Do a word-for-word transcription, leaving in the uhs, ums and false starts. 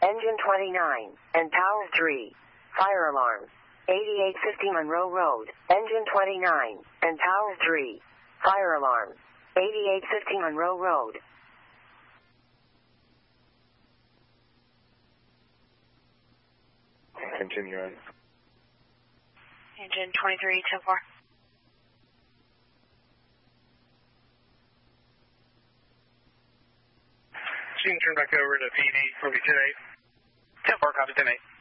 engine twenty-nine, and Tower three. Fire alarm. eighty-eight fifty Monroe Road, engine twenty-nine, and Tower three. Fire alarm. eighty-eight fifty Monroe Road. Continue on. Engine twenty-three, ten four. So you can turn back over to P D for ten eight. ten four, copy ten eight.